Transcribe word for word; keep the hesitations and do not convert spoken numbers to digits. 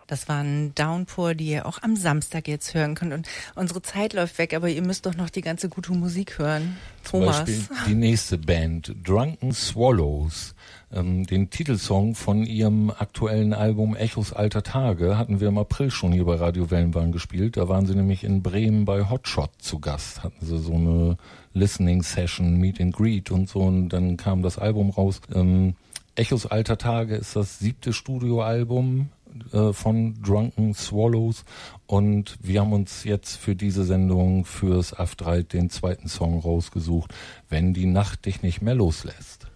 Das war ein Downpour, die ihr auch am Samstag jetzt hören könnt. Und unsere Zeit läuft weg, aber ihr müsst doch noch die ganze gute Musik hören. Zum Thomas. Beispiel die nächste Band, Drunken Swallows. Ähm, den Titelsong von ihrem aktuellen Album Echos alter Tage hatten wir im April schon hier bei Radio Wellenbahn gespielt. Da waren sie nämlich in Bremen bei Hotshot zu Gast. Hatten sie so eine Listening Session, Meet and Greet und so. Und dann kam das Album raus. Ähm, Echos alter Tage ist das siebte Studioalbum äh, von Drunken Swallows. Und wir haben uns jetzt für diese Sendung fürs A F drei den zweiten Song rausgesucht, Wenn die Nacht dich nicht mehr loslässt.